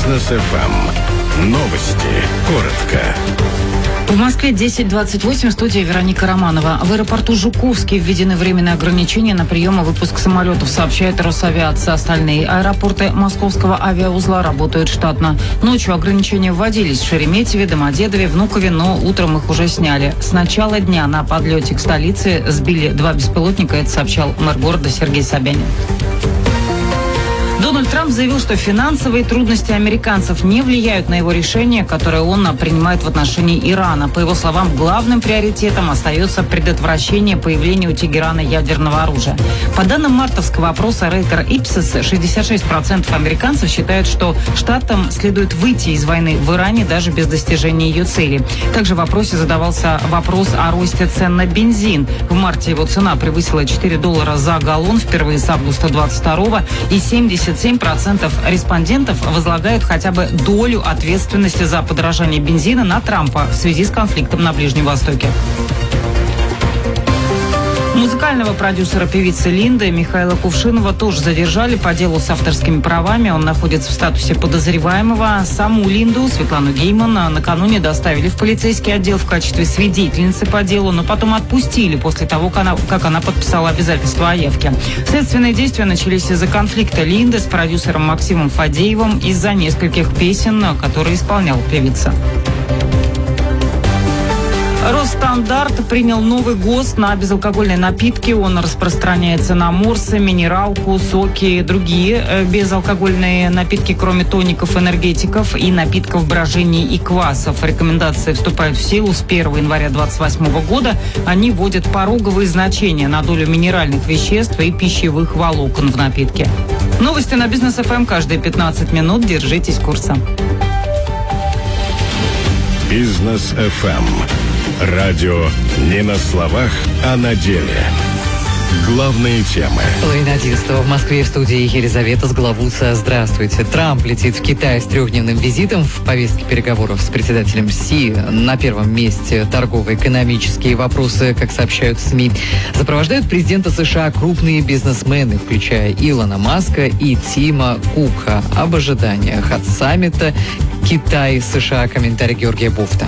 Бизнес ФМ. Новости. Коротко. В Москве 10:28, студия Вероника Романова. В аэропорту Жуковский введены временные ограничения на прием и выпуск самолетов, сообщает Росавиация. Остальные аэропорты Московского авиаузла работают штатно. Ночью ограничения вводились в Шереметьеве, Домодедове, Внукове, но утром их уже сняли. С начала дня на подлете к столице сбили 2 беспилотника, это сообщал мэр города Сергей Собянин. Дональд Трамп заявил, что финансовые трудности американцев не влияют на его решение, которое он принимает в отношении Ирана. По его словам, главным приоритетом остается предотвращение появления у Тегерана ядерного оружия. По данным мартовского опроса Рейтер Ипсис, 66% американцев считают, что штатам следует выйти из войны в Иране даже без достижения ее цели. Также в опросе задавался вопрос о росте цен на бензин. В марте его цена превысила $4 за галлон впервые с августа 22-го, и 77% респондентов возлагают хотя бы долю ответственности за подорожание бензина на Трампа в связи с конфликтом на Ближнем Востоке. Музыкального продюсера певицы Линды Михаила Кувшинова тоже задержали по делу с авторскими правами. Он находится в статусе подозреваемого. Саму Линду, Светлану Гейман, накануне доставили в полицейский отдел в качестве свидетельницы по делу, но потом отпустили после того, как она подписала обязательство о явке. Следственные действия начались из-за конфликта Линды с продюсером Максимом Фадеевым из-за нескольких песен, которые исполняла певица. Росстандарт принял новый ГОСТ на безалкогольные напитки. Он распространяется на морсы, минералку, соки и другие безалкогольные напитки, кроме тоников, энергетиков и напитков брожений и квасов. Рекомендации вступают в силу с 1 января 2028 года. Они вводят пороговые значения на долю минеральных веществ и пищевых волокон в напитке. Новости на Бизнес ФМ каждые 15 минут. Держитесь курса. Бизнес ФМ. Радио не на словах, а на деле. Главные темы. Половина 11 в Москве, в студии Елизавета Сглавуца. Здравствуйте. Трамп летит в Китай с 3-дневным визитом. В повестке переговоров с председателем Си на первом месте торгово-экономические вопросы, как сообщают СМИ. Сопровождают президента США крупные бизнесмены, включая Илона Маска и Тима Кука. Об ожиданиях от саммита Китай-США комментарий Георгия Буфта.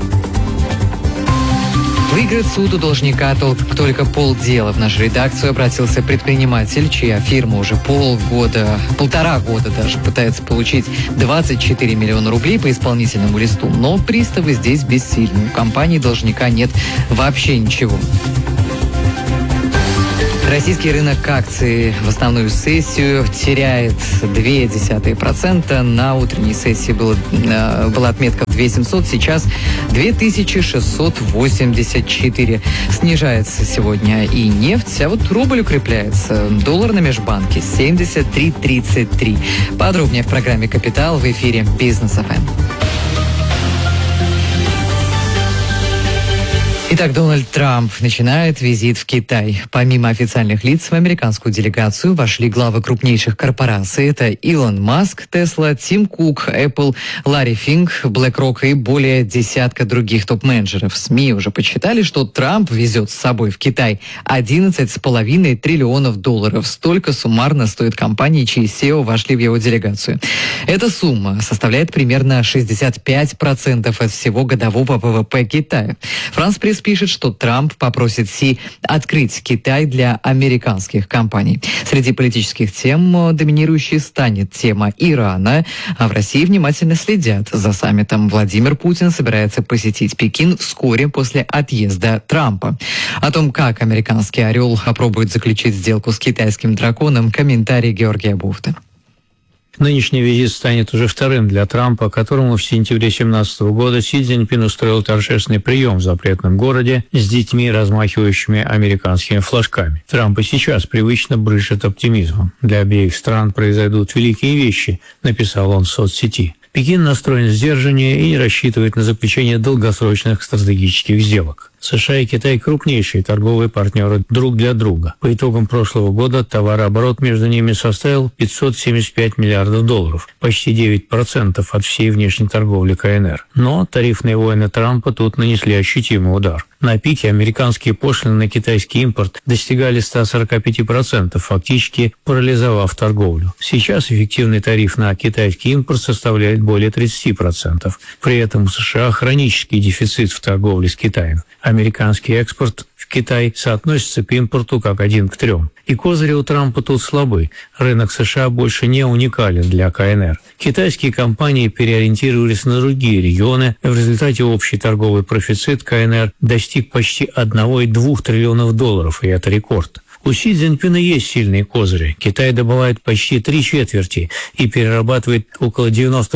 Выиграет суд у должника только полдела. В нашу редакцию обратился предприниматель, чья фирма уже полтора года даже пытается получить 24 миллиона рублей по исполнительному листу. Но приставы здесь бессильны. У компании должника нет вообще ничего. Российский рынок акций в основную сессию теряет 0,2%. На утренней сессии была отметка 2700, сейчас 2684. Снижается сегодня и нефть, а вот рубль укрепляется. Доллар на межбанке 73.33. Подробнее в программе «Капитал» в эфире «Бизнес ФМ». Итак, Дональд Трамп начинает визит в Китай. Помимо официальных лиц в американскую делегацию вошли главы крупнейших корпораций. Это Илон Маск, Тесла, Тим Кук, Apple, Ларри Финк, BlackRock и более десятка других топ-менеджеров. СМИ уже подсчитали, что Трамп везет с собой в Китай $11,5 триллионов. Столько суммарно стоит компании, чьи SEO вошли в его делегацию. Эта сумма составляет примерно 65% от всего годового ВВП Китая. Франс Пресс пишет, что Трамп попросит Си открыть Китай для американских компаний. Среди политических тем доминирующей станет тема Ирана, а в России внимательно следят за саммитом. Владимир Путин собирается посетить Пекин вскоре после отъезда Трампа. О том, как американский «Орел» попробует заключить сделку с китайским драконом, комментарий Георгия Буфта. Нынешний визит станет уже вторым для Трампа, которому в сентябре 2017 года Си Цзиньпин устроил торжественный прием в запретном городе с детьми, размахивающими американскими флажками. Трамп и сейчас привычно брызжет оптимизмом. Для обеих стран произойдут великие вещи, написал он в соцсети. Пекин настроен сдержаннее и не рассчитывает на заключение долгосрочных стратегических сделок. США и Китай – крупнейшие торговые партнеры друг для друга. По итогам прошлого года товарооборот между ними составил $575 миллиардов, почти 9% от всей внешней торговли КНР. Но тарифные войны Трампа тут нанесли ощутимый удар. На пике американские пошлины на китайский импорт достигали 145%, фактически парализовав торговлю. Сейчас эффективный тариф на китайский импорт составляет более 30%. При этом у США хронический дефицит в торговле с Китаем. Американский экспорт в Китай соотносится к импорту как 1 к 3. И козыри у Трампа тут слабы. Рынок США больше не уникален для КНР. Китайские компании переориентировались на другие регионы. В результате общий торговый профицит КНР достиг почти $1,2 триллиона, и это рекорд. У Си Цзиньпина есть сильные козыри. Китай добывает почти 3/4 и перерабатывает около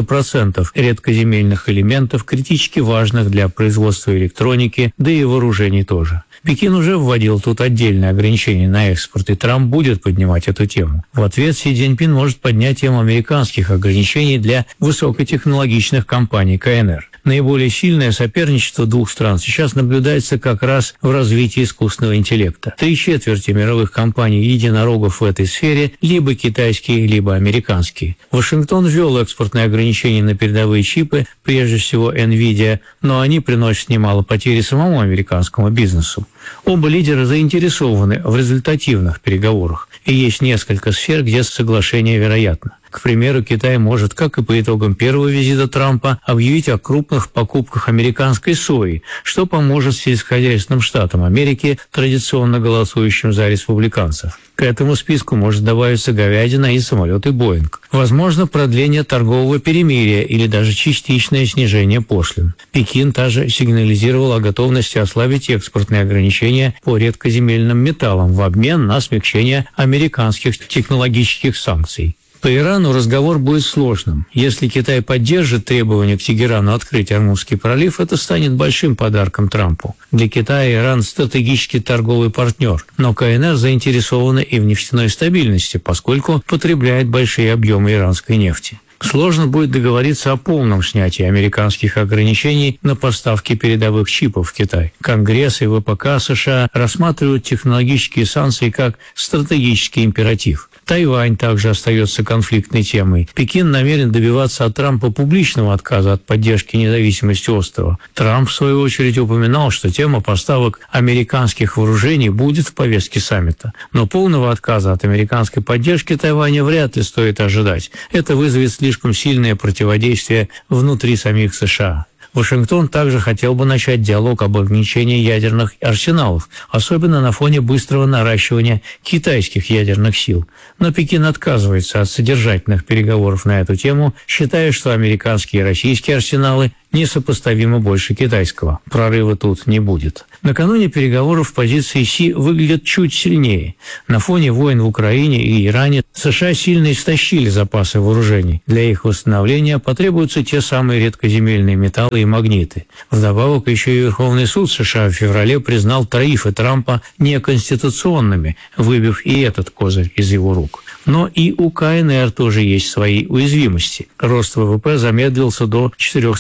90% редкоземельных элементов, критически важных для производства электроники, да и вооружений тоже. Пекин уже вводил тут отдельные ограничения на экспорт, и Трамп будет поднимать эту тему. В ответ Си Цзиньпин может поднять тему американских ограничений для высокотехнологичных компаний КНР. Наиболее сильное соперничество двух стран сейчас наблюдается как раз в развитии искусственного интеллекта. 3/4 мировых компаний-единорогов в этой сфере либо китайские, либо американские. Вашингтон ввел экспортные ограничения на передовые чипы, прежде всего NVIDIA, но они приносят немало потерь самому американскому бизнесу. Оба лидера заинтересованы в результативных переговорах, и есть несколько сфер, где соглашение вероятно. К примеру, Китай может, как и по итогам первого визита Трампа, объявить о крупных покупках американской сои, что поможет сельскохозяйственным штатам Америки, традиционно голосующим за республиканцев. К этому списку может добавиться говядина и самолеты «Боинг». Возможно, продление торгового перемирия или даже частичное снижение пошлин. Пекин также сигнализировал о готовности ослабить экспортные ограничения по редкоземельным металлам в обмен на смягчение американских технологических санкций. По Ирану разговор будет сложным. Если Китай поддержит требования к Тегерану открыть Ормузский пролив, это станет большим подарком Трампу. Для Китая Иран – стратегический торговый партнер, но КНР заинтересована и в нефтяной стабильности, поскольку потребляет большие объемы иранской нефти. Сложно будет договориться о полном снятии американских ограничений на поставки передовых чипов в Китай. Конгресс и ВПК США рассматривают технологические санкции как стратегический императив. Тайвань также остается конфликтной темой. Пекин намерен добиваться от Трампа публичного отказа от поддержки независимости острова. Трамп, в свою очередь, упоминал, что тема поставок американских вооружений будет в повестке саммита. Но полного отказа от американской поддержки Тайваня вряд ли стоит ожидать. Это вызовет слишком сильное противодействие внутри самих США. Вашингтон также хотел бы начать диалог об ограничении ядерных арсеналов, особенно на фоне быстрого наращивания китайских ядерных сил. Но Пекин отказывается от содержательных переговоров на эту тему, считая, что американские и российские арсеналы несопоставимо больше китайского. Прорыва тут не будет. Накануне переговоров позиции Си выглядят чуть сильнее. На фоне войн в Украине и Иране США сильно истощили запасы вооружений. Для их восстановления потребуются те самые редкоземельные металлы и магниты. Вдобавок еще и Верховный суд США в феврале признал тарифы Трампа неконституционными, выбив и этот козырь из его рук. Но и у КНР тоже есть свои уязвимости. Рост ВВП замедлился до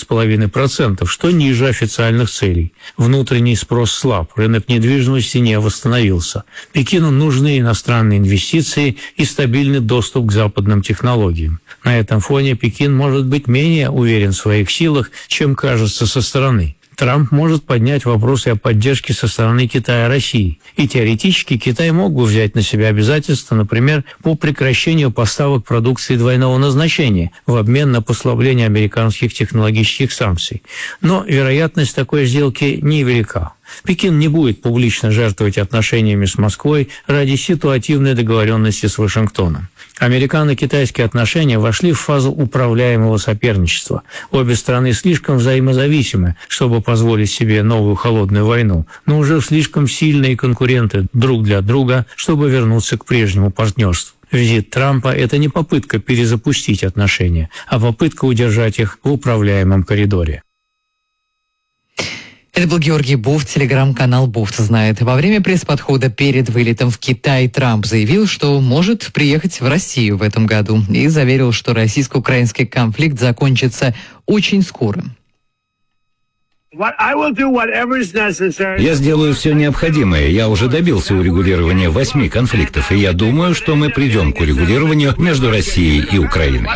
4,5%, что ниже официальных целей. Внутренний спрос слаб, рынок недвижимости не восстановился. Пекину нужны иностранные инвестиции и стабильный доступ к западным технологиям. На этом фоне Пекин может быть менее уверен в своих силах, чем кажется со стороны. Трамп может поднять вопросы о поддержке со стороны Китая и России. И теоретически Китай мог бы взять на себя обязательства, например, по прекращению поставок продукции двойного назначения в обмен на послабление американских технологических санкций. Но вероятность такой сделки невелика. Пекин не будет публично жертвовать отношениями с Москвой ради ситуативной договоренности с Вашингтоном. Американо-китайские отношения вошли в фазу управляемого соперничества. Обе страны слишком взаимозависимы, чтобы позволить себе новую холодную войну, но уже слишком сильные конкуренты друг для друга, чтобы вернуться к прежнему партнерству. Визит Трампа – это не попытка перезапустить отношения, а попытка удержать их в управляемом коридоре. Это был Георгий Буфт, телеграм-канал «Буфт знает». Во время пресс-подхода перед вылетом в Китай Трамп заявил, что может приехать в Россию в этом году и заверил, что российско-украинский конфликт закончится очень скоро. Я сделаю все необходимое. Я уже добился урегулирования 8 конфликтов, и я думаю, что мы придем к урегулированию между Россией и Украиной.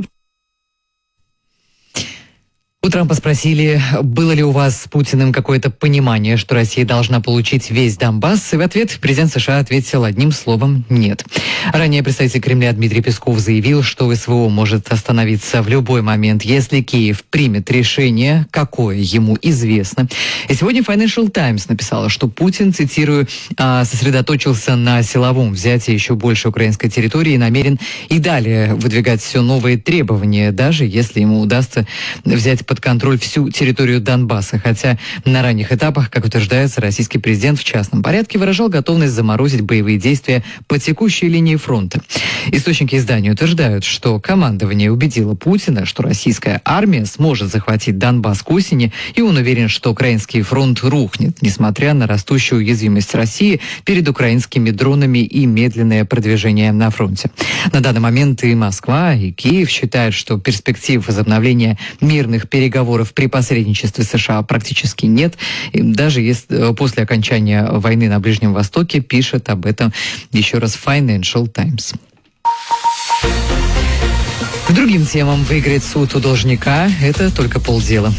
У Трампа спросили, было ли у вас с Путиным какое-то понимание, что Россия должна получить весь Донбасс, и в ответ президент США ответил одним словом «нет». Ранее представитель Кремля Дмитрий Песков заявил, что СВО может остановиться в любой момент, если Киев примет решение, какое ему известно. И сегодня Financial Times написала, что Путин, цитирую, сосредоточился на силовом взятии еще больше украинской территории и намерен и далее выдвигать все новые требования, даже если ему удастся взять под контроль всю территорию Донбасса. Хотя на ранних этапах, как утверждается, российский президент в частном порядке выражал готовность заморозить боевые действия по текущей линии фронта. Источники издания утверждают, что командование убедило Путина, что российская армия сможет захватить Донбасс к осени, и он уверен, что украинский фронт рухнет, несмотря на растущую уязвимость России перед украинскими дронами и медленное продвижение на фронте. На данный момент и Москва, и Киев считают, что перспектив возобновления мирных переговоров при посредничестве США практически нет. И даже если после окончания войны на Ближнем Востоке, пишет об этом еще раз Financial Times. К другим темам: выиграть суд у должника – это только полдела.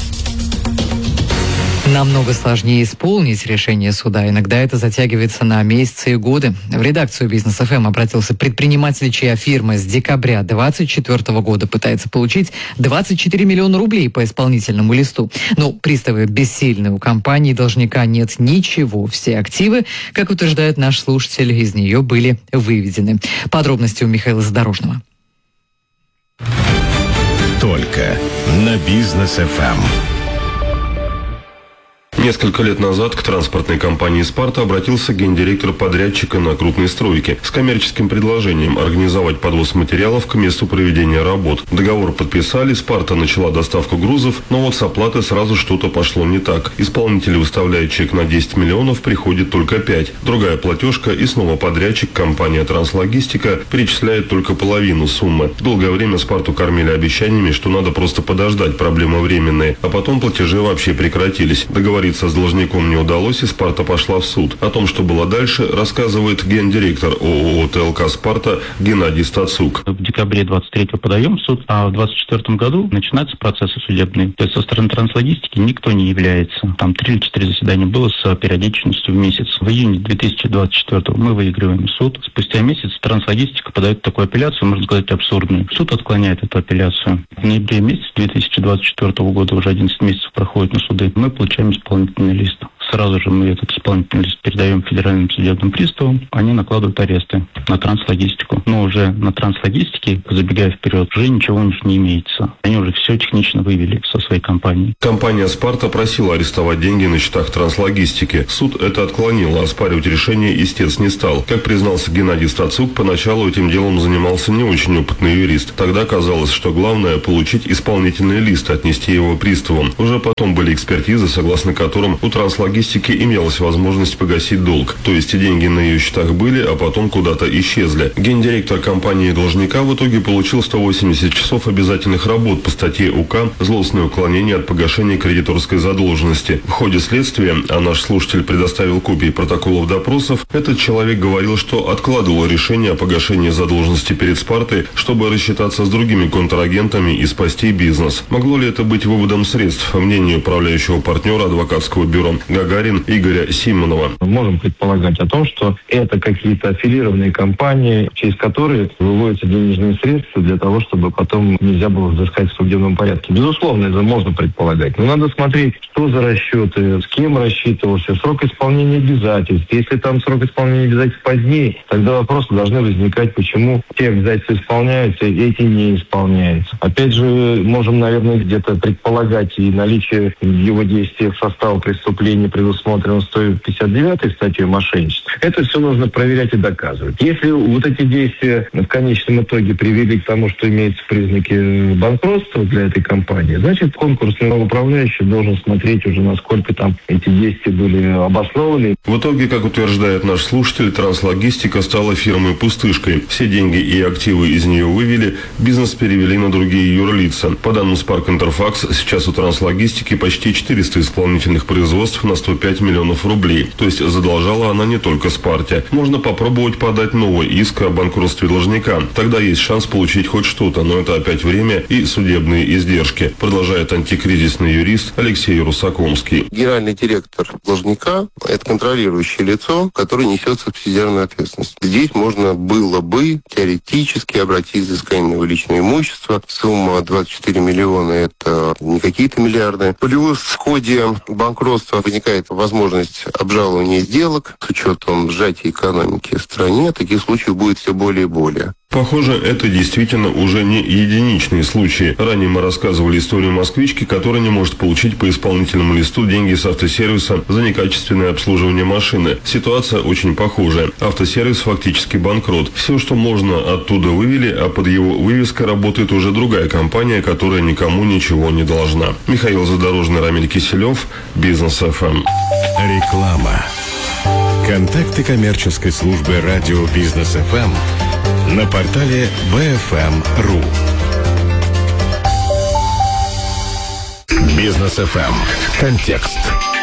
Намного сложнее исполнить решение суда. Иногда это затягивается на месяцы и годы. В редакцию «Бизнес ФМ» обратился предприниматель, чья фирма с декабря 2024 года пытается получить 24 миллиона рублей по исполнительному листу. Но приставы бессильны. У компании должника нет ничего. Все активы, как утверждает наш слушатель, из нее были выведены. Подробности у Михаила Задорожного. Только на «Бизнес ФМ». Несколько лет назад к транспортной компании «Спарта» обратился гендиректор подрядчика на крупной стройке с коммерческим предложением организовать подвоз материалов к месту проведения работ. Договор подписали, «Спарта» начала доставку грузов, но вот с оплатой сразу что-то пошло не так. Исполнитель выставляет чек на 10 миллионов, приходит только 5. Другая платежка, и снова подрядчик, компания «Транслогистика», перечисляет только половину суммы. Долгое время «Спарту» кормили обещаниями, что надо просто подождать, проблемы временные, а потом платежи вообще прекратились. Договориться с должником не удалось, и «Спарта» пошла в суд. О том, что было дальше, рассказывает гендиректор ООО «ТЛК Спарта» Геннадий Стацук. В декабре 23-го подаем в суд, а в 24-м году начинаются процессы судебные. То есть со стороны транслогистики никто не является. Там 3 или 4 заседания было с периодичностью в месяц. В июне 2024-го мы выигрываем суд. Спустя месяц транслогистика подает такую апелляцию, можно сказать, абсурдную. Суд отклоняет эту апелляцию. В ноябре месяце 2024 года, уже 11 месяцев проходит на суды, мы получаем исполнительный лист. Сразу же мы этот исполнительный лист передаем федеральным судебным приставам. Они накладывают аресты на транслогистику. Но уже на транслогистике, забегая вперед, уже ничего у них не имеется. Они уже все технично вывели со своей компании. Компания «Спарта» просила арестовать деньги на счетах транслогистики. Суд это отклонил, а оспаривать решение истец не стал. Как признался Геннадий Стацук, поначалу этим делом занимался не очень опытный юрист. Тогда казалось, что главное – получить исполнительный лист, отнести его приставам. Уже потом были экспертизы, согласно которым у транслогистики имелась возможность погасить долг. То есть и деньги на ее счетах были, а потом куда-то исчезли. Гендиректор компании должника в итоге получил 180 часов обязательных работ по статье УК «Злостное уклонение от погашения кредиторской задолженности». В ходе следствия, а наш слушатель предоставил копии протоколов допросов, этот человек говорил, что откладывал решение о погашении задолженности перед «Спартой», чтобы рассчитаться с другими контрагентами и спасти бизнес. Могло ли это быть выводом средств? По мнению управляющего партнера адвокатского бюро «Гагарин» Игоря Симонова. Можем предполагать о том, что это какие-то аффилированные компании, через которые выводятся денежные средства для того, чтобы потом нельзя было взыскать в судебном порядке. Безусловно, это можно предполагать. Но надо смотреть, что за расчеты, с кем рассчитывался, срок исполнения обязательств. Если там срок исполнения обязательств позднее, тогда вопросы должны возникать, почему те обязательства исполняются, эти не исполняются. Опять же, можем, наверное, где-то предполагать и наличие в его действиях состава преступления, предусмотрено 159 статьей мошенничества, это все нужно проверять и доказывать. Если вот эти действия в конечном итоге привели к тому, что имеются признаки банкротства для этой компании, значит, конкурсный управляющий должен смотреть уже, насколько там эти действия были обоснованы. В итоге, как утверждает наш слушатель, Транслогистика стала фирмой-пустышкой. Все деньги и активы из нее вывели, бизнес перевели на другие юрлица. По данным Spark Interfax, сейчас у Транслогистики почти 400 исполнительных производств на 105 миллионов рублей. То есть задолжала она не только Спарте. Можно попробовать подать новый иск о банкротстве должника. Тогда есть шанс получить хоть что-то, но это опять время и судебные издержки, продолжает антикризисный юрист Алексей Русакомский. Генеральный директор должника – это контролирующее лицо, которое несет субсидиарную ответственность. Здесь можно было бы теоретически обратиться за взыскание на его личное имущество. Сумма 24 миллиона – это не какие-то миллиарды. Плюс в ходе банкротства возникает возможность обжалования сделок. С учетом сжатия экономики в стране таких случаев будет все более и более. Похоже, это действительно уже не единичные случаи. Ранее мы рассказывали историю москвички, которая не может получить по исполнительному листу деньги с автосервиса за некачественное обслуживание машины. Ситуация очень похожая. Автосервис фактически банкрот. Все, что можно, оттуда вывели, а под его вывеской работает уже другая компания, которая никому ничего не должна. Михаил Задорожный, Рамиль Киселев, Бизнес ФМ. Реклама. Контакты коммерческой службы радио Бизнес ФМ на портале bfm.ru. Бизнес ФМ. Контекст.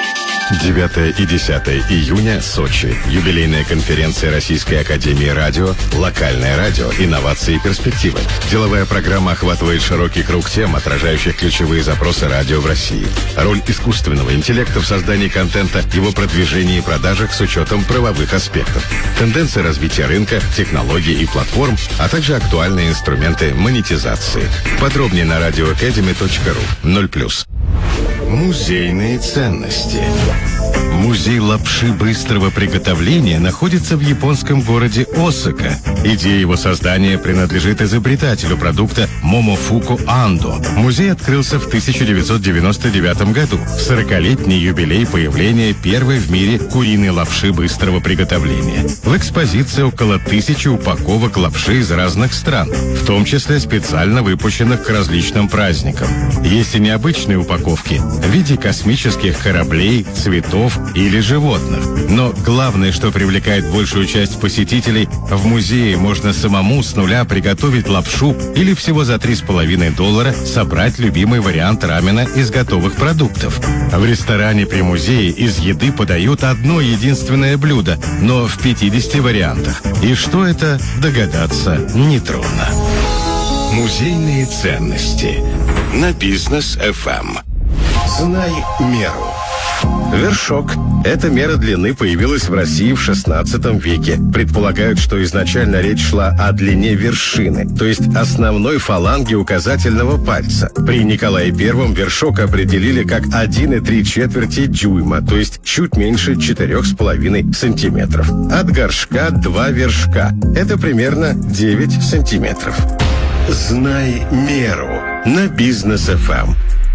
9 и 10 июня, Сочи. Юбилейная конференция Российской академии радио «Локальное радио. Инновации и перспективы». Деловая программа охватывает широкий круг тем, отражающих ключевые запросы радио в России. Роль искусственного интеллекта в создании контента, его продвижении и продажах с учетом правовых аспектов. Тенденции развития рынка, технологий и платформ, а также актуальные инструменты монетизации. Подробнее на radioacademy.ru. 0+. Музейные ценности. Музей лапши быстрого приготовления находится в японском городе Осака. Идея его создания принадлежит изобретателю продукта Момофуку Андо. Музей открылся в 1999 году, в 40-летний юбилей появления первой в мире куриной лапши быстрого приготовления. В экспозиции около 1000 упаковок лапши из разных стран, в том числе специально выпущенных к различным праздникам. Есть и необычные упаковки в виде космических кораблей, цветов или животных. Но главное, что привлекает большую часть посетителей, в музее можно самому с нуля приготовить лапшу или всего за $3,5 собрать любимый вариант рамена из готовых продуктов. В ресторане при музее из еды подают одно единственное блюдо, но в 50 вариантах. И что это, догадаться нетрудно. Музейные ценности на Бизнес ФМ. Знай меру. Вершок. Эта мера длины появилась в России в XVI веке. Предполагают, что изначально речь шла о длине вершины, то есть основной фаланги указательного пальца. При Николае I вершок определили как 1,3 дюйма, то есть чуть меньше 4,5 сантиметров. От горшка 2 вершка. Это примерно 9 сантиметров. Знай меру на Бизнес ФМ.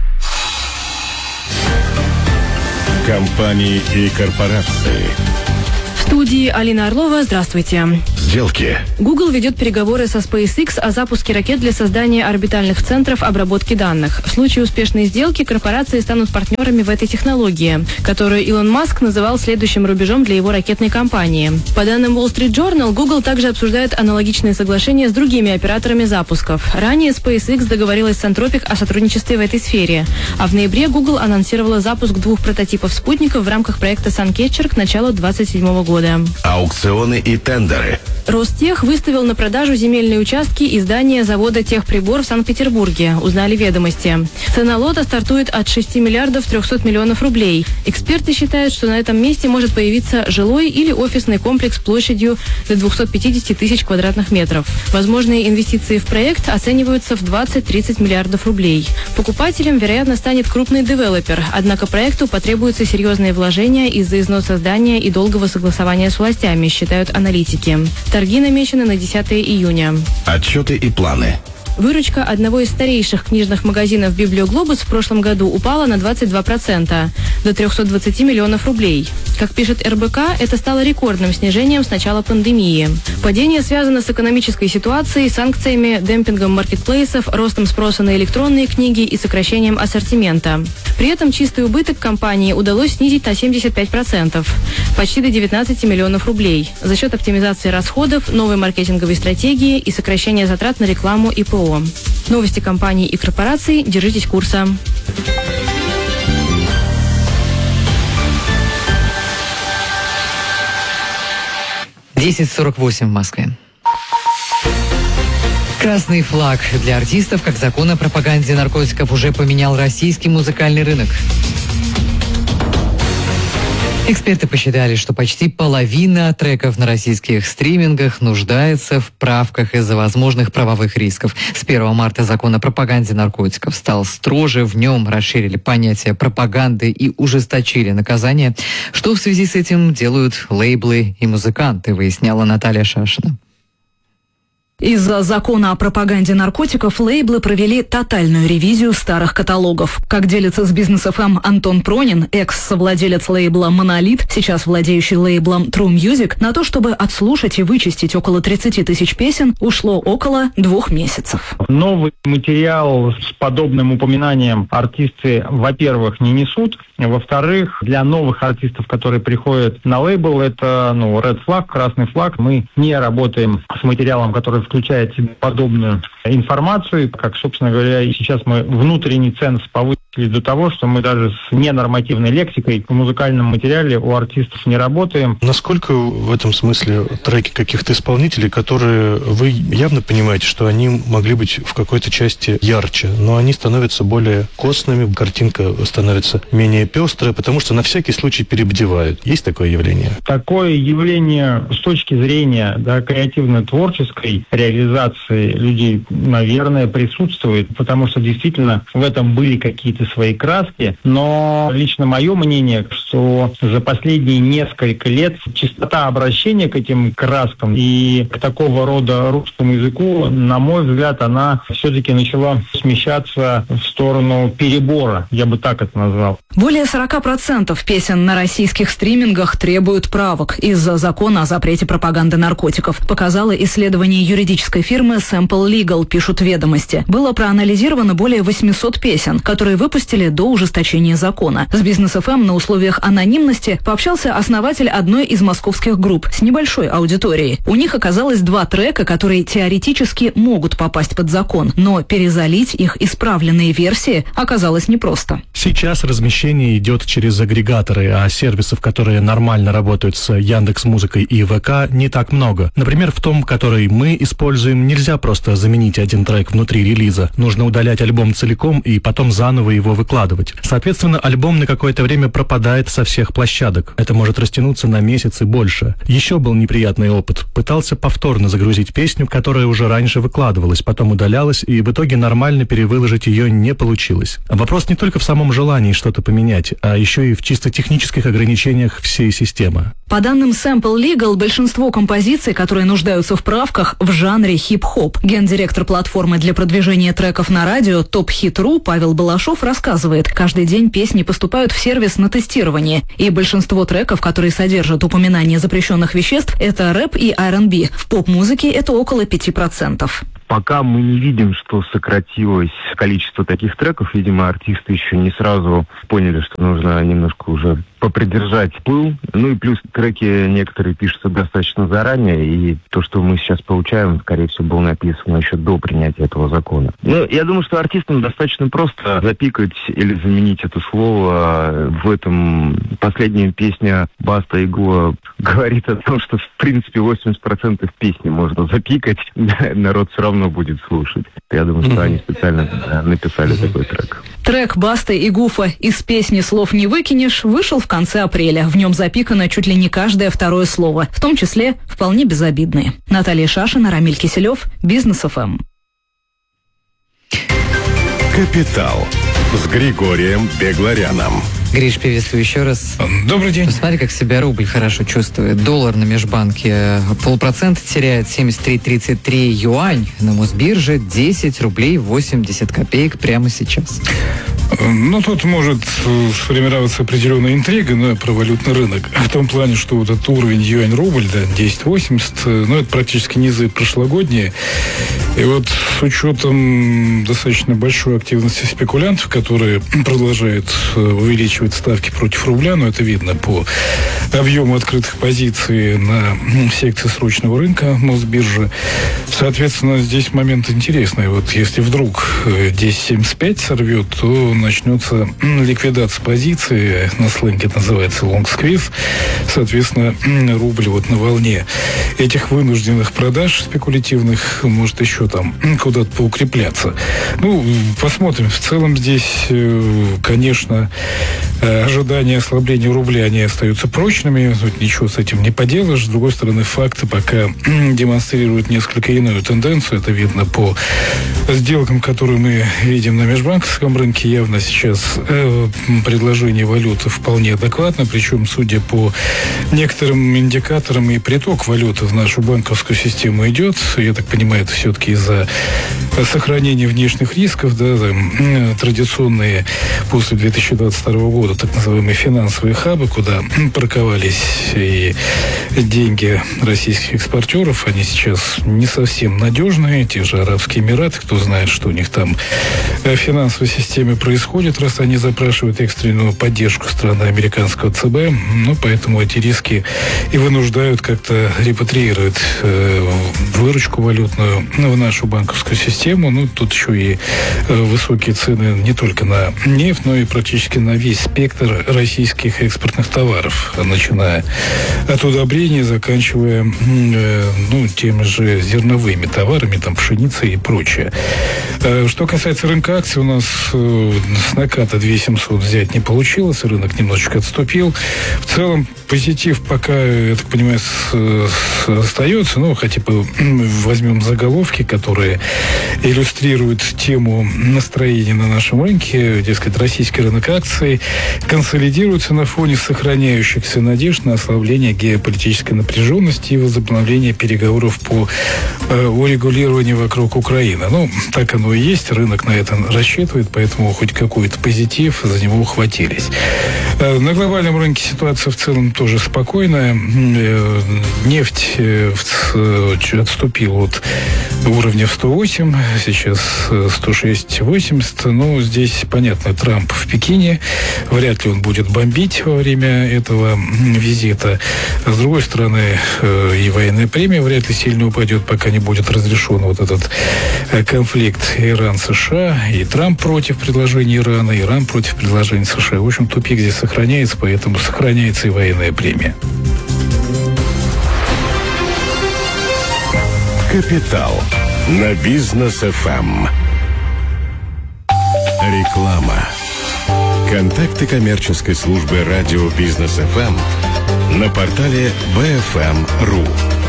Компании и корпорации. В студии Алина Орлова. Здравствуйте. Сделки. Google ведет переговоры со SpaceX о запуске ракет для создания орбитальных центров обработки данных. В случае успешной сделки корпорации станут партнерами в этой технологии, которую Илон Маск называл следующим рубежом для его ракетной компании. По данным Wall Street Journal, Google также обсуждает аналогичные соглашения с другими операторами запусков. Ранее SpaceX договорилась с Anthropic о сотрудничестве в этой сфере. А в ноябре Google анонсировала запуск 2 прототипов спутников в рамках проекта SunCatcher к началу 2027 года. Аукционы и тендеры. Ростех выставил на продажу земельные участки и здания завода «Техприбор» в Санкт-Петербурге, узнали «Ведомости». Цена лота стартует от 6 миллиардов 300 миллионов рублей. Эксперты считают, что на этом месте может появиться жилой или офисный комплекс площадью до 250 тысяч квадратных метров. Возможные инвестиции в проект оцениваются в 20-30 миллиардов рублей. Покупателем, вероятно, станет крупный девелопер, однако проекту потребуются серьезные вложения из-за износа здания и долгого согласования с властями, считают аналитики. Торги намечены на 10 июня. Отчеты и планы. Выручка одного из старейших книжных магазинов «Библиоглобус» в прошлом году упала на 22%, до 320 миллионов рублей. Как пишет РБК, это стало рекордным снижением с начала пандемии. Падение связано с экономической ситуацией, санкциями, демпингом маркетплейсов, ростом спроса на электронные книги и сокращением ассортимента. При этом чистый убыток компании удалось снизить на 75%, почти до 19 миллионов рублей, за счет оптимизации расходов, новой маркетинговой стратегии и сокращения затрат на рекламу и ПО. Новости компаний и корпораций. Держитесь курса. (10:48) в Москве. Красный флаг для артистов, как закон о пропаганде наркотиков, уже поменял российский музыкальный рынок. Эксперты посчитали, что почти половина треков на российских стримингах нуждается в правках из-за возможных правовых рисков. С 1 марта закон о пропаганде наркотиков стал строже, в нем расширили понятие пропаганды и ужесточили наказание. Что в связи с этим делают лейблы и музыканты, выясняла Наталья Шашина. Из-за закона о пропаганде наркотиков лейблы провели тотальную ревизию старых каталогов. Как делится с Бизнес ФМ Антон Пронин, экс-совладелец лейбла «Монолит», сейчас владеющий лейблом True Music, на то, чтобы отслушать и вычистить около 30 тысяч песен, ушло около 2 месяцев. Новый материал с подобным упоминанием артисты, во-первых, не несут. Во-вторых, для новых артистов, которые приходят на лейбл, это red flag, красный флаг. Мы не работаем с материалом, который включает в себя подобную информацию. Как, собственно говоря, и сейчас мы внутренний ценз повысили до того, что мы даже с ненормативной лексикой в музыкальном материале у артистов не работаем. Насколько в этом смысле треки каких-то исполнителей, которые вы явно понимаете, что они могли быть в какой-то части ярче, но они становятся более костными, картинка становится менее пестрая, потому что на всякий случай перебдевают. Есть такое явление? Такое явление с точки зрения креативно-творческой реализации людей, наверное, присутствует, потому что действительно в этом были какие-то свои краски, но лично мое мнение, что за последние несколько лет частота обращения к этим краскам и к такого рода русскому языку, на мой взгляд, она все-таки начала смещаться в сторону перебора, я бы так это назвал. Более 40% песен на российских стримингах требуют правок из-за закона о запрете пропаганды наркотиков, показало исследование юридической фирмы Sample Legal, пишут «Ведомости». Было проанализировано более 800 песен, которые выпустили до ужесточения закона. С Бизнес ФМ на условиях анонимности пообщался основатель одной из московских групп с небольшой аудиторией. У них оказалось 2 трека, которые теоретически могут попасть под закон, но перезалить их исправленные версии оказалось непросто. Сейчас размещение идет через агрегаторы, а сервисов, которые нормально работают с Яндекс.Музыкой и ВК, не так много. Например, в том, который мы используем, нельзя просто заменить один трек внутри релиза. Нужно удалять альбом целиком и потом заново его выкладывать. Соответственно, альбом на какое-то время пропадает со всех площадок. Это может растянуться на месяц и больше. Еще был неприятный опыт. Пытался повторно загрузить песню, которая уже раньше выкладывалась, потом удалялась, и в итоге нормально перевыложить ее не получилось. Вопрос не только в самом желании что-то поменять, а еще и в чисто технических ограничениях всей системы. По данным Sample Legal, большинство композиций, которые нуждаются в правках, в жанре хип-хоп. Гендиректор платформы для продвижения треков на радио Top Hit.ru Павел Балашов рассказывает, каждый день песни поступают в сервис на тестирование, и большинство треков, которые содержат упоминание запрещенных веществ, это рэп и R&B. В поп-музыке это около 5%. Пока мы не видим, что сократилось количество таких треков, видимо, артисты еще не сразу поняли, что нужно немножко уже попридержать пыл. Ну и плюс треки некоторые пишутся достаточно заранее, и то, что мы сейчас получаем, скорее всего, было написано еще до принятия этого закона. Ну, я думаю, что артистам достаточно просто запикать или заменить это слово. В этом последняя песня Баста и Гуа говорит о том, что, в принципе, 80% песни можно запикать, народ все равно будет слушать. Я думаю, что они специально написали такой трек. Трек Басты и Гуфа «Из песни слов не выкинешь» вышел в конце апреля. В нем запикано чуть ли не каждое второе слово, в том числе вполне безобидные. Наталья Шашина, Рамиль Киселев, Бизнес ФМ. «Капитал» с Григорием Бегларяном Гриш, приветствую еще раз. Добрый день. Смотри, как себя рубль хорошо чувствует. Доллар на межбанке 0,5% теряет, 73,33 юань. На Мосбирже 10 рублей 80 копеек прямо сейчас. Ну, тут может сформироваться определенная интрига про валютный рынок. В том плане, что вот этот уровень юань-рубль, да, 10,80, это практически низы прошлогодние. И вот с учетом достаточно большой активности спекулянтов, которые продолжают увеличивать ставки против рубля, это видно по объему открытых позиций на секции срочного рынка Мосбиржи. Соответственно, здесь момент интересный. Вот если вдруг 10,75 сорвет, то начнется ликвидация позиции, на сленге это называется long squeeze. Соответственно, рубль на волне этих вынужденных продаж спекулятивных может еще там куда-то поукрепляться. Посмотрим. В целом здесь, конечно, ожидания ослабления рубля, они остаются прочными. Тут ничего с этим не поделаешь. С другой стороны, факты пока демонстрируют несколько иную тенденцию. Это видно по сделкам, которые мы видим на межбанковском рынке. Явно сейчас предложение валюты вполне адекватно. Причем, судя по некоторым индикаторам, и приток валюты в нашу банковскую систему идет. Я так понимаю, это все-таки из-за сохранения внешних рисков, традиционные после 2022 года так называемые финансовые хабы, куда парковались и деньги российских экспортеров, они сейчас не совсем надежные. Те же Арабские Эмираты, кто знает, что у них там в финансовой системе происходит, раз они запрашивают экстренную поддержку страны американского ЦБ. Поэтому эти риски и вынуждают как-то репатриировать выручку валютную в нашу банковскую систему. Тут еще и высокие цены не только на нефть, но и практически на весь спектр российских экспортных товаров, начиная от удобрений, заканчивая теми же зерновыми товарами, пшеницей и прочее. Что касается рынка акций, у нас с наката 2700 взять не получилось, рынок немножечко отступил. В целом позитив пока, я так понимаю, остается, хотя бы возьмем заголовки, которые иллюстрируют тему настроения на нашем рынке. Дескать, российский рынок акций консолидируется на фоне сохраняющихся надежд на ослабление геополитической напряженности и возобновление переговоров по урегулированию вокруг Украины. Так оно и есть, рынок на это рассчитывает, поэтому хоть какой-то позитив, за него ухватились. На глобальном рынке ситуация в целом тоже спокойная. Нефть отступила от уровня в 108, сейчас 106,80. Но здесь, понятно, Трамп в Пекине. Вряд ли он будет бомбить во время этого визита. С другой стороны, и военная премия вряд ли сильно упадет, пока не будет разрешен вот этот конфликт Иран-США. И Трамп против предложений Ирана, Иран против предложений США. В общем, тупик здесь сохраняется, поэтому сохраняется и военная премия. Капитал на Бизнес ФМ. Реклама. Контакты коммерческой службы радио Бизнес ФМ на портале bfm.ru.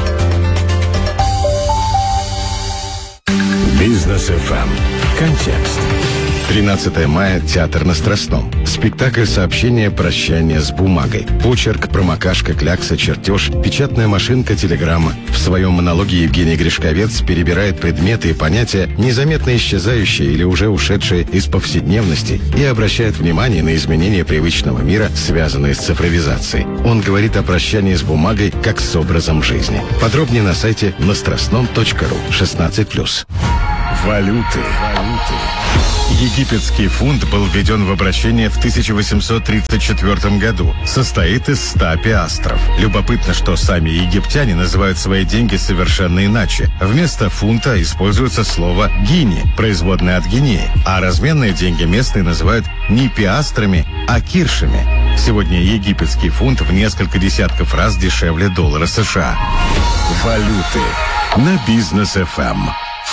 Бизнес ФМ. Контекст. 13 мая. Театр на Страстном. Спектакль «Сообщение. Прощание с бумагой». Почерк, промокашка, клякса, чертеж, печатная машинка, телеграмма. В своем монологе Евгений Гришковец перебирает предметы и понятия, незаметно исчезающие или уже ушедшие из повседневности, и обращает внимание на изменения привычного мира, связанные с цифровизацией. Он говорит о прощании с бумагой как с образом жизни. Подробнее на сайте настрастном.ру. 16+. Валюты. Египетский фунт был введен в обращение в 1834 году. Состоит из 100 пиастров. Любопытно, что сами египтяне называют свои деньги совершенно иначе. Вместо фунта используется слово «гини», производное от Гвинеи. А разменные деньги местные называют не пиастрами, а киршами. Сегодня египетский фунт в несколько десятков раз дешевле доллара США. Валюты на Бизнес ФМ.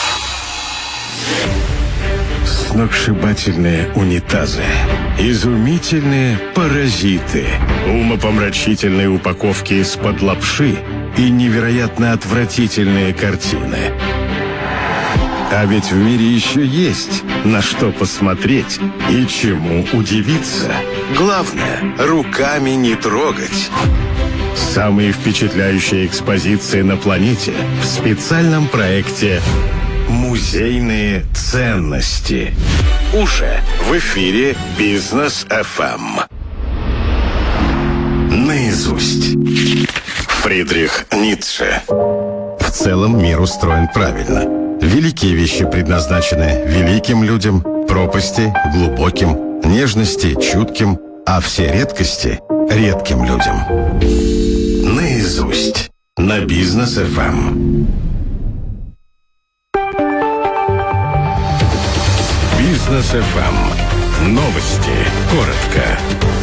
Сногсшибательные унитазы, изумительные паразиты, умопомрачительные упаковки из-под лапши и невероятно отвратительные картины. А ведь в мире еще есть на что посмотреть и чему удивиться. Главное, руками не трогать. Самые впечатляющие экспозиции на планете в специальном проекте «Музейные ценности». Уже в эфире «Бизнес FM». Наизусть. Фридрих Ницше. В целом мир устроен правильно. Великие вещи предназначены великим людям, пропасти – глубоким, нежности – чутким, а все редкости – редким людям. Наизусть. На Бизнес FM. Бизнес FM. Новости. Коротко.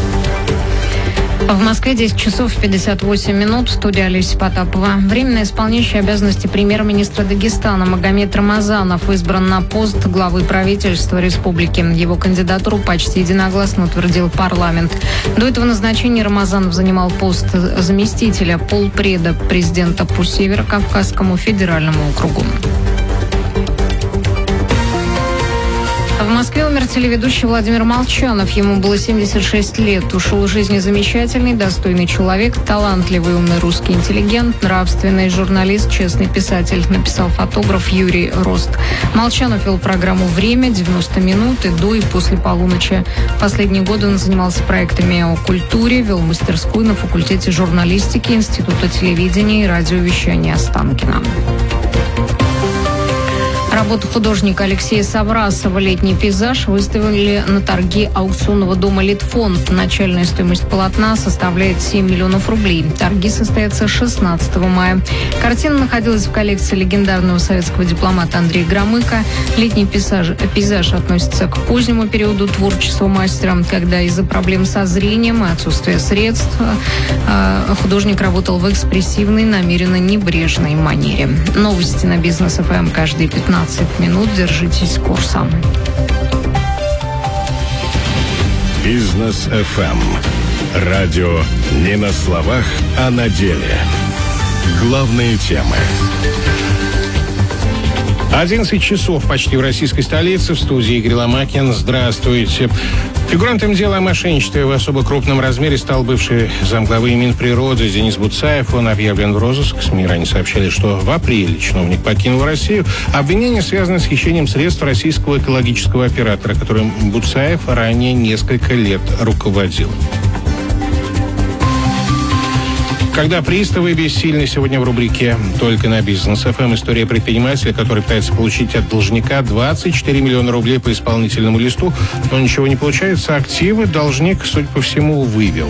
В Москве 10 часов 58 минут. Студия Олеся Потапова. Временно исполняющий обязанности премьер-министра Дагестана Магомед Рамазанов избран на пост главы правительства республики. Его кандидатуру почти единогласно утвердил парламент. До этого назначения Рамазанов занимал пост заместителя полпреда президента по Северо-Кавказскому федеральному округу. В Москве умер телеведущий Владимир Молчанов. Ему было 76 лет. Ушел из жизни замечательный, достойный человек, талантливый, умный русский интеллигент, нравственный журналист, честный писатель, написал фотограф Юрий Рост. Молчанов вел программу «Время», 90 минут и до и после полуночи. Последние годы он занимался проектами о культуре, вел мастерскую на факультете журналистики Института телевидения и радиовещания Останкино. Работу художника Алексея Саврасова «Летний пейзаж» выставили на торги аукционного дома «Литфонд». Начальная стоимость полотна составляет 7 миллионов рублей. Торги состоятся 16 мая. Картина находилась в коллекции легендарного советского дипломата Андрея Громыка. «Летний пейзаж» относится к позднему периоду творчества мастера, когда из-за проблем со зрением и отсутствия средств художник работал в экспрессивной, намеренно небрежной манере. Новости на Бизнес FM каждые 15 минут. Держитесь курса. Бизнес FM. Радио не на словах, а на деле. Главные темы. 11 часов почти в российской столице. В студии Игорь Ломакин. Здравствуйте. Фигурантом дела о мошенничестве в особо крупном размере стал бывший замглавы Минприроды Денис Буцаев. Он объявлен в розыск. СМИ ранее сообщали, что в апреле чиновник покинул Россию. Обвинения связаны с хищением средств российского экологического оператора, которым Буцаев ранее несколько лет руководил. Когда приставы бессильны, сегодня в рубрике «Только на Бизнес FM» история предпринимателя, который пытается получить от должника 24 миллиона рублей по исполнительному листу, но ничего не получается. Активы должник, судя по всему, вывел.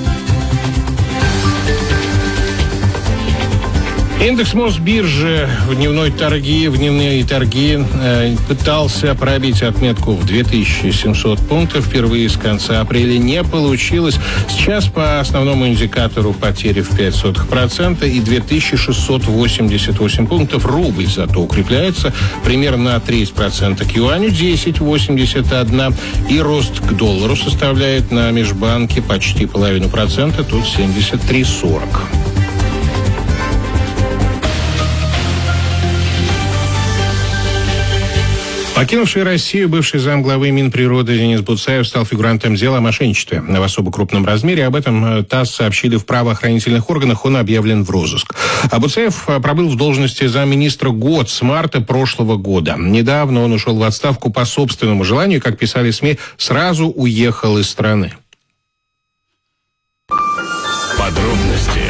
Индекс Мосбиржи в дневные торги пытался пробить отметку в 2700 пунктов. Впервые с конца апреля не получилось. Сейчас по основному индикатору потери в 0,05% и 2688 пунктов. Рубль зато укрепляется примерно на 30%, к юаню 10,81. И рост к доллару составляет на межбанке почти 0,5%, тут 73,40. Покинувший Россию бывший замглавы Минприроды Денис Буцаев стал фигурантом дела о мошенничестве в особо крупном размере. Об этом ТАСС сообщили в правоохранительных органах. Он объявлен в розыск. А Буцаев пробыл в должности замминистра год с марта прошлого года. Недавно он ушел в отставку по собственному желанию. Как писали СМИ, сразу уехал из страны. Подробности.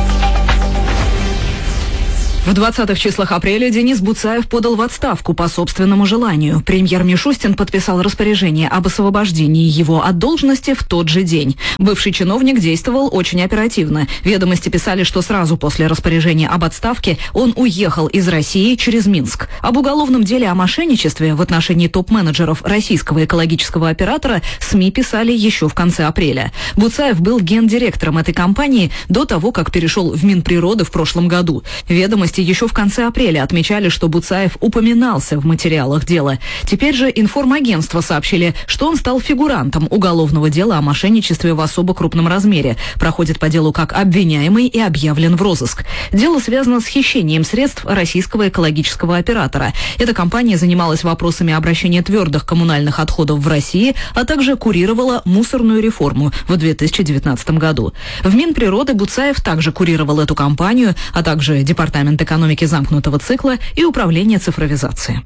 В 20-х числах апреля Денис Буцаев подал в отставку по собственному желанию. Премьер Мишустин подписал распоряжение об освобождении его от должности в тот же день. Бывший чиновник действовал очень оперативно. Ведомости писали, что сразу после распоряжения об отставке он уехал из России через Минск. Об уголовном деле о мошенничестве в отношении топ-менеджеров российского экологического оператора СМИ писали еще в конце апреля. Буцаев был гендиректором этой компании до того, как перешел в Минприроды в прошлом году. Ведомости Новости еще в конце апреля отмечали, что Буцаев упоминался в материалах дела. Теперь же информагентства сообщили, что он стал фигурантом уголовного дела о мошенничестве в особо крупном размере. Проходит по делу как обвиняемый и объявлен в розыск. Дело связано с хищением средств российского экологического оператора. Эта компания занималась вопросами обращения твердых коммунальных отходов в России, а также курировала мусорную реформу в 2019 году. В Минприроды Буцаев также курировал эту компанию, а также Департамент экономики замкнутого цикла и Управление цифровизации.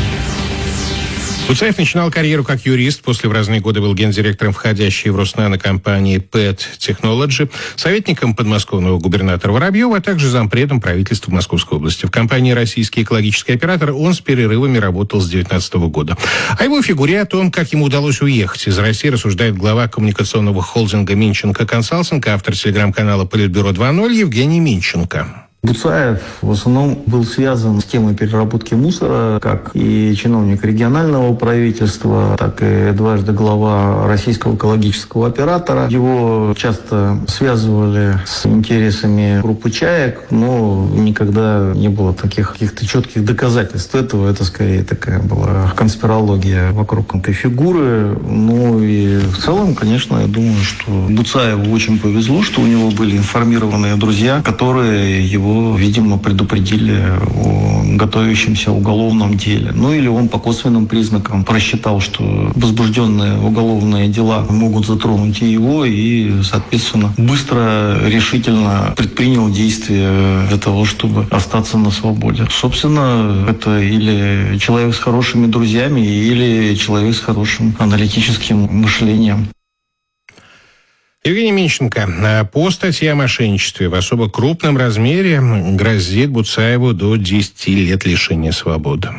Буцаев начинал карьеру как юрист, после в разные годы был гендиректором входящей в Роснано компании PET Technology, советником подмосковного губернатора Воробьева, а также зампредом правительства Московской области. В компании «Российский экологический оператор» он с перерывами работал с 2019 года. О его фигуре, о том, как ему удалось уехать из России, рассуждает глава коммуникационного холдинга «Минченко Консалтинг», автор телеграм-канала «Политбюро 2.0» Евгений Минченко. Буцаев в основном был связан с темой переработки мусора, как и чиновник регионального правительства, так и дважды глава Российского экологического оператора. Его часто связывали с интересами группы «Чаек», но никогда не было таких каких-то четких доказательств этого. Это скорее такая была конспирология вокруг этой фигуры. Ну и в целом, конечно, я думаю, что Буцаеву очень повезло, что у него были информированные друзья, которые его, видимо, предупредили о готовящемся уголовном деле. Ну или он по косвенным признакам просчитал, что возбужденные уголовные дела могут затронуть и его, и, соответственно, быстро, решительно предпринял действия для того, чтобы остаться на свободе. Собственно, это или человек с хорошими друзьями, или человек с хорошим аналитическим мышлением. Евгений Минченко. По статье о мошенничестве в особо крупном размере грозит Буцаеву до 10 лет лишения свободы.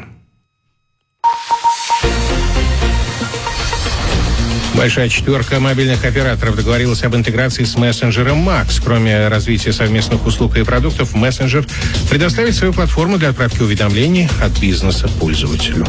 Большая четверка мобильных операторов договорилась об интеграции с мессенджером Max. Кроме развития совместных услуг и продуктов, мессенджер предоставит свою платформу для отправки уведомлений от бизнеса пользователю.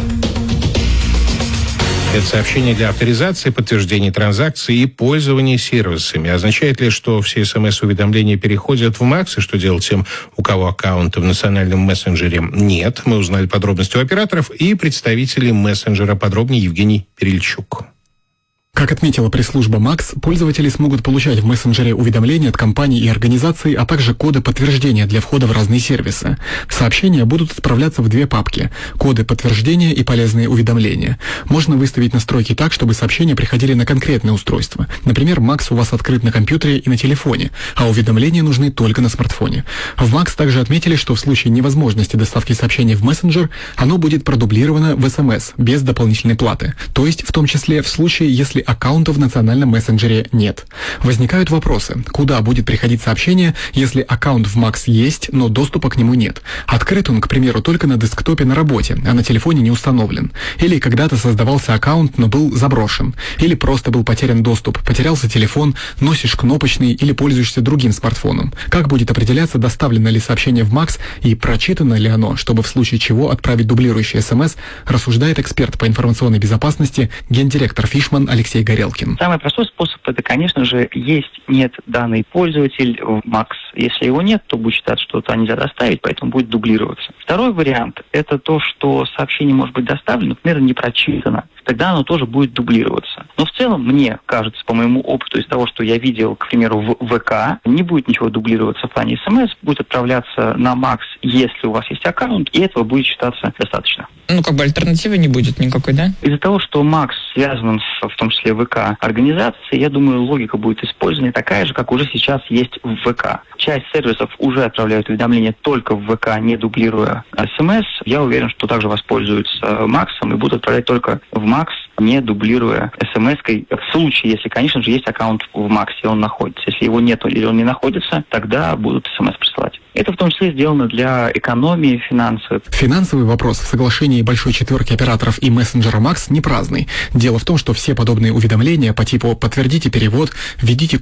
Это сообщение для авторизации, подтверждения транзакций и пользования сервисами. Означает ли, что все СМС-уведомления переходят в Max, и что делать тем, у кого аккаунты в национальном мессенджере? Нет. Мы узнали подробности у операторов и представителей мессенджера. Подробнее Евгений Перельчук. Как отметила пресс-служба Max, пользователи смогут получать в мессенджере уведомления от компаний и организаций, а также коды подтверждения для входа в разные сервисы. Сообщения будут отправляться в две папки – коды подтверждения и полезные уведомления. Можно выставить настройки так, чтобы сообщения приходили на конкретное устройство. Например, Max у вас открыт на компьютере и на телефоне, а уведомления нужны только на смартфоне. В Max также отметили, что в случае невозможности доставки сообщений в мессенджер, оно будет продублировано в SMS без дополнительной платы. То есть, в том числе в случае, если аккаунта в национальном мессенджере нет. Возникают вопросы, куда будет приходить сообщение, если аккаунт в Max есть, но доступа к нему нет. Открыт он, к примеру, только на десктопе на работе, а на телефоне не установлен. Или когда-то создавался аккаунт, но был заброшен. Или просто был потерян доступ, потерялся телефон, носишь кнопочный или пользуешься другим смартфоном. Как будет определяться, доставлено ли сообщение в Max и прочитано ли оно, чтобы в случае чего отправить дублирующий СМС, рассуждает эксперт по информационной безопасности, гендиректор Фишман Алексей Горелкин. Самый простой способ — это, конечно же, есть-нет данный пользователь в Max. Если его нет, то будет считаться, что это нельзя доставить, поэтому будет дублироваться. Второй вариант — это то, что сообщение может быть доставлено, например, не прочитано. Тогда оно тоже будет дублироваться. Но в целом, мне кажется, по моему опыту, из того, что я видел, к примеру, в ВК, не будет ничего дублироваться в плане СМС, будет отправляться на Max, если у вас есть аккаунт, и этого будет считаться достаточно. Ну, как бы альтернативы не будет никакой, да? Из-за того, что Max связан в том числе ВК организации, я думаю, логика будет использована такая же, как уже сейчас есть в ВК. Часть сервисов уже отправляют уведомления только в ВК, не дублируя СМС. Я уверен, что также воспользуются Максом и будут отправлять только в Макс, не дублируя СМС-кой. В случае, если, конечно же, есть аккаунт в Максе, он находится. Если его нет или он не находится, тогда будут СМС присылать. Это в том числе сделано для экономии финансов. Финансовый вопрос в соглашении большой четверки операторов и мессенджера Max не праздный. Дело в том, что все подобные уведомления по типу «подтвердите перевод», «введите